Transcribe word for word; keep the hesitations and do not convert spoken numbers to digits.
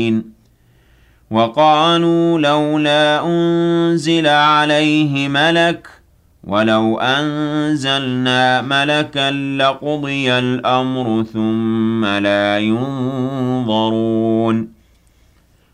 وَقَالُوا لَوْلَا أُنزِلَ عَلَيْهِ مَلَكٌ ۖ وَلَوْ أَنزَلْنَا مَلَكًا لَّقُضِيَ الْأَمْرُ ثُمَّ لَا يُنظَرُونَ